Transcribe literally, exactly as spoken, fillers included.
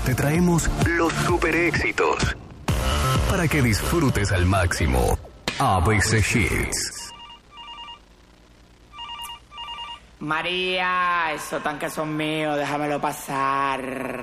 te traemos los super éxitos para que disfrutes al máximo. A B C Hits. María, esos tanques son míos, déjamelo pasar.